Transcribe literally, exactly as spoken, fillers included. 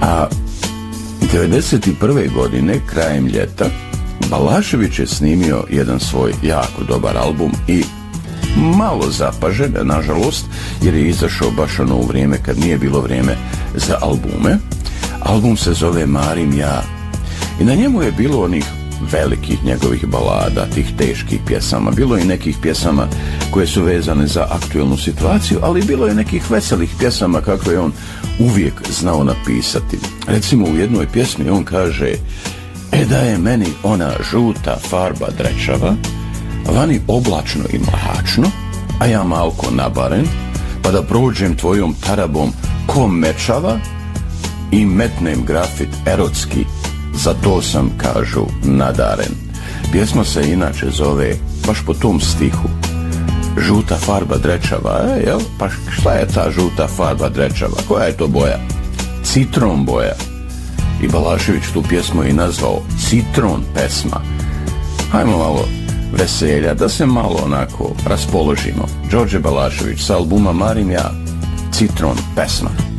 A devedeset prve godine, krajem ljeta, Balašević je snimio jedan svoj jako dobar album i malo zapažen, nažalost, jer je izašao baš ono u vrijeme kad nije bilo vrijeme za albume. Album se zove Marim ja i na njemu je bilo onih velikih njegovih balada, tih teških pjesama. Bilo je i nekih pjesama koje su vezane za aktuelnu situaciju, ali bilo je nekih veselih pjesama kako je on uvijek znao napisati. Recimo u jednoj pjesmi on kaže: e da je meni ona žuta farba drečava, vani oblačno i mračno, a ja malko nabaren, pa da prođem tvojom tarabom ko mečava i metnem grafit erotski, za to sam, kažu, nadaren. Pjesma se inače zove baš po tom stihu Žuta farba drečava, e, jel? Pa šta je ta žuta farba drečava? Koja je to boja? Citron boja. I Balašević tu pjesmu i nazvao Citron pesma. Hajmo malo veselja, da se malo onako raspoložimo. Đorđe Balašević sa albuma Marim ja, Citron pesma.